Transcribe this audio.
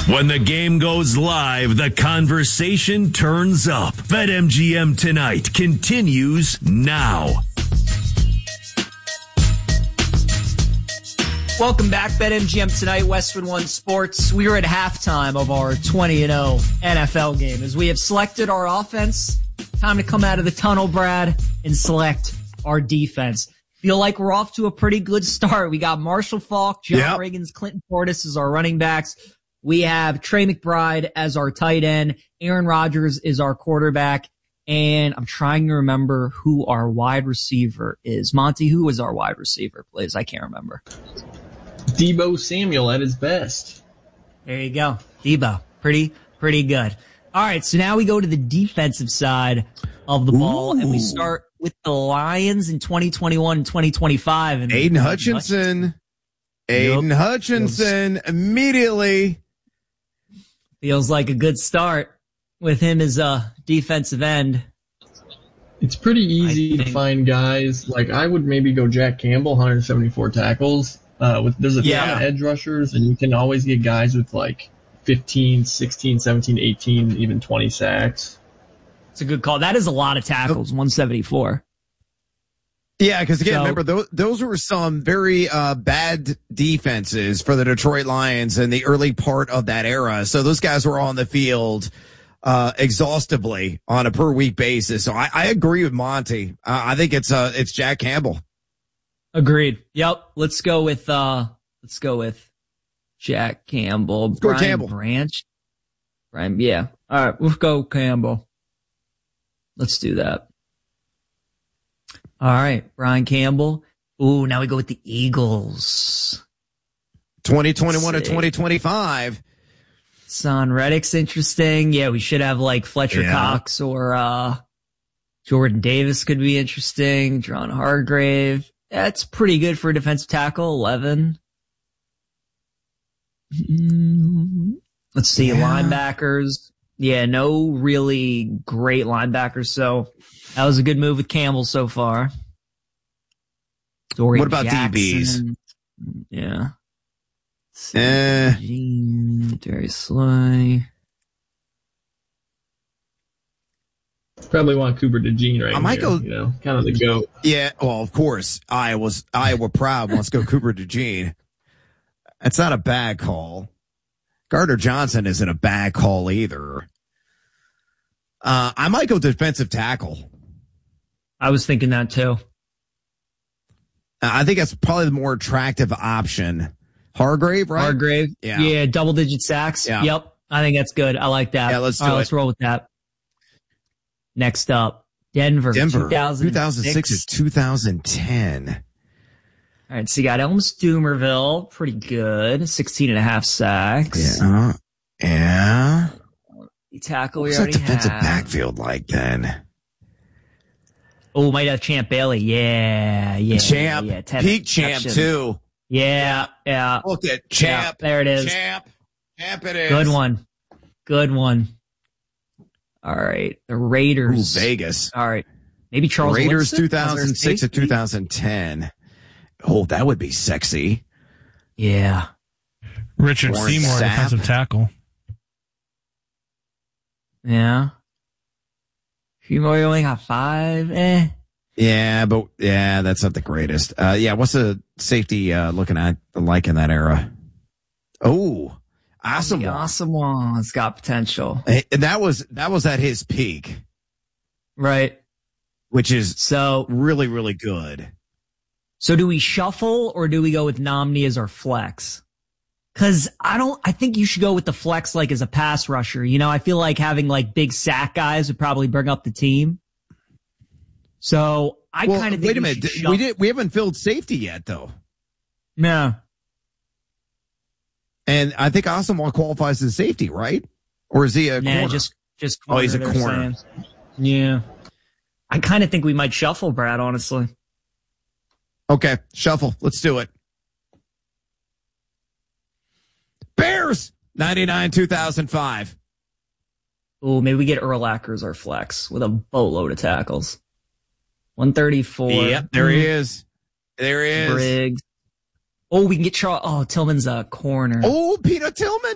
When the game goes live, the conversation turns up. BetMGM Tonight continues now. Welcome back, BetMGM Tonight, Westwood One Sports. We are at halftime of our 20-0 NFL game. As we have selected our offense, time to come out of the tunnel, Brad, and select our defense. Feel like we're off to a pretty good start. We got Marshall Faulk, John Riggins, Clinton Portis as our running backs. We have Trey McBride as our tight end. Aaron Rodgers is our quarterback. And I'm trying to remember who our wide receiver is. Monty, who is our wide receiver, please? I can't remember. Deebo Samuel at his best. There you go. Deebo. Pretty good. All right, so now we go to the defensive side of the ball, and we start with the Lions in 2021 and 2025. And Aiden Hutchinson. Aiden Hutchinson immediately. Feels like a good start with him as a defensive end. It's pretty easy to find guys. Like, I would maybe go Jack Campbell, 174 tackles. There's a ton of edge rushers, and you can always get guys with like 15, 16, 17, 18, even 20 sacks. It's a good call. That is a lot of tackles, 174. Yeah, because again, remember, those were some very bad defenses for the Detroit Lions in the early part of that era. So those guys were on the field exhaustively on a per-week basis. So I agree with Monty. I think it's Jack Campbell. Agreed. Yep. Let's go with Jack Campbell. Brian Campbell. Branch. Brian, yeah. All right, we'll go Campbell. Let's do that. All right, Brian Campbell. Ooh, now we go with the Eagles. 2021 to 2025. Son Reddick's interesting. Yeah, we should have like Fletcher Cox or Jordan Davis could be interesting. John Hargrave. That's pretty good for a defensive tackle, 11. Let's see, linebackers. Yeah, no really great linebackers, so that was a good move with Campbell so far. Dorian what about Jackson. DBs? Yeah. Darius Slay. Probably want Cooper DeJean right I might here, go, kind of the GOAT. Yeah, well, of course, Iowa proud wants to go Cooper DeJean. That's not a bad call. Gardner Johnson isn't a bad call either. I might go defensive tackle. I was thinking that too. I think that's probably the more attractive option. Hargrave, right? Hargrave. Yeah, double-digit sacks. Yeah. Yep, I think that's good. I like that. Yeah, let's do it. Let's roll with that. Next up, Denver 2006 to 2010. All right, so you got Elmas Doomerville, pretty good, 16.5 sacks. Yeah. The tackle What's we already that defensive have. backfield like then? Oh, might have Champ Bailey. Yeah. Champ. Yeah, Peak Champ, too. Yeah. Look at Champ. Yeah, there it is. Champ it is. Good one. All right, the Raiders. Ooh, Vegas. All right, maybe Charles Raiders Woodson? 2006 to 2010. Oh, that would be sexy. Yeah. Richard Seymour, defensive tackle. Yeah. Seymour only got 5. Yeah, but that's not the greatest. What's the safety looking at like in that era? Oh, Asamoah's got potential. And that was at his peak. Right. Which is so really, really good. So do we shuffle or do we go with Nomney as our flex? Cause I think you should go with the flex like as a pass rusher. I feel like having like big sack guys would probably bring up the team. So I kind of think wait a minute. We haven't filled safety yet though. No. And I think Asamoah qualifies as safety, right? Or is he a corner? Just corner. Oh, he's a corner. Saying. Yeah. I kind of think we might shuffle, Brad, honestly. Okay, shuffle. Let's do it. Bears, 99-2005. Oh, maybe we get Urlacher as our flex with a boatload of tackles. 134. Yep, there he is. There he is. Briggs. Oh, we can get Tillman's a corner. Oh, Peter Tillman.